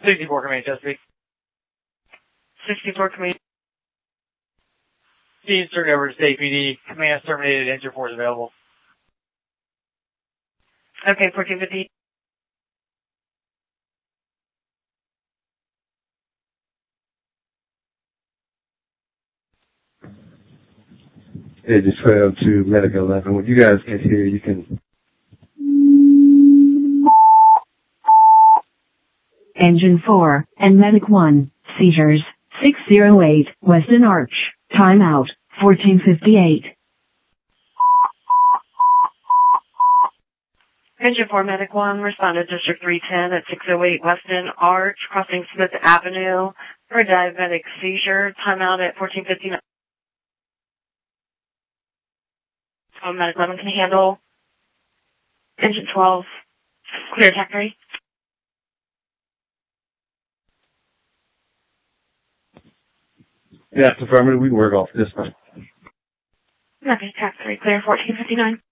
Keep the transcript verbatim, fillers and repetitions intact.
sixty-four Command Chesapeake. sixty-four Command. Teams turned over to State P D. Command terminated. Engine force available. Okay, fourteen fifty. Engine twelve to Medic eleven. When you guys get here, you can... Engine four and Medic one, seizures, six oh eight, Weston Arch, timeout, fourteen fifty-eight. Engine four, Medic one, responded District three ten at six oh eight Weston Arch, crossing Smith Avenue for a diabetic seizure, timeout at fourteen fifty-nine. So Medic eleven can handle. Engine twelve, clear attack three. Yeah, affirmative. We can work off this one. Okay, attack three, clear fourteen fifty-nine.